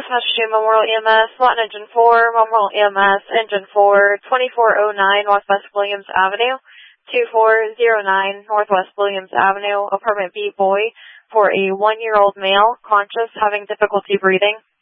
Massachusetts Memorial EMS, Latin Engine 4, Memorial EMS, Engine 4, 2409 Northwest Williams Avenue, 2409 Northwest Williams Avenue, Apartment B, Boy, for a 1-year-old male, conscious, having difficulty breathing.